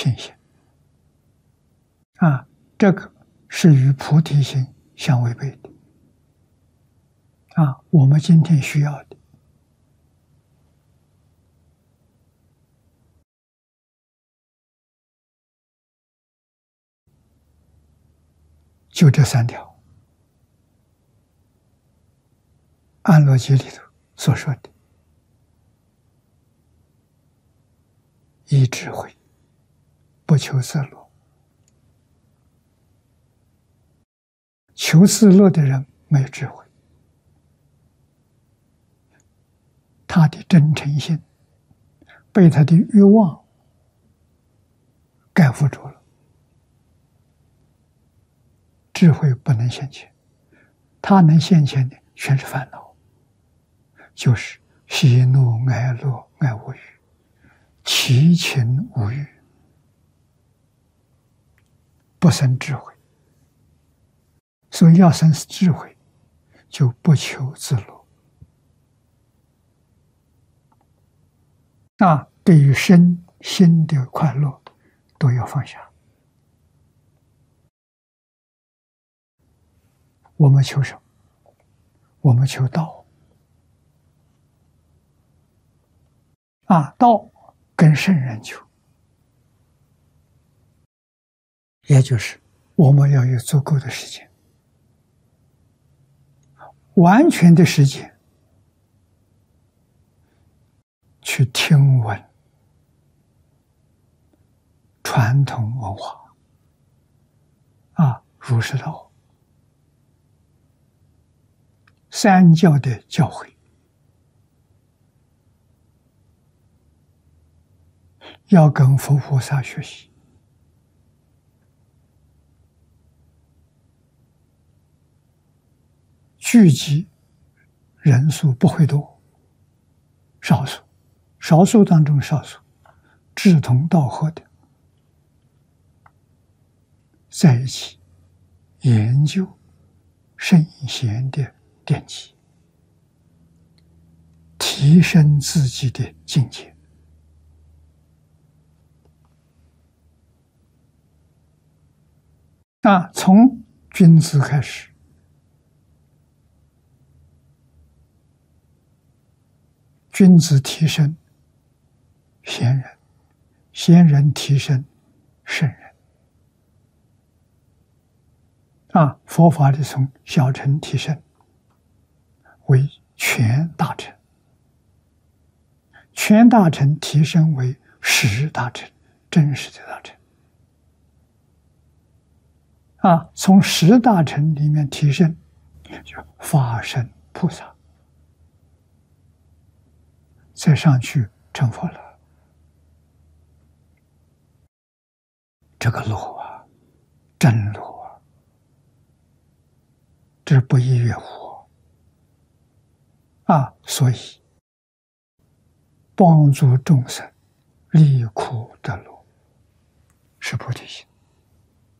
心性啊，这个是与菩提心相违背的啊。我们今天需要的就这3条，安乐经里头所说的：依智慧，不求自乐。求自乐的人没有智慧，他的真诚心被他的欲望盖覆住了，智慧不能现前，他能现前的全是烦恼，就是喜怒哀乐爱恶欲，七情五欲，不生智慧。所以要生智慧，就不求自乐。对于身心的快乐都要放下。我们求什么？我们求道。道跟圣人求，也就是我们要有足够的时间，完全的时间去听闻传统文化儒释道三教的教诲，要跟佛菩萨学习。聚集人数不会多，少数，少数当中少数，志同道合的在一起研究圣贤的典籍，提升自己的境界。从君子开始，君子提升贤人，贤人提升圣人。佛法里从小乘提升为全大乘，全大乘提升为实大乘，真实的大乘。从十大乘里面提升，就法身菩萨，再上去成佛了。这个路真路这不亦乐乎所以帮助众生离苦得乐是菩提心。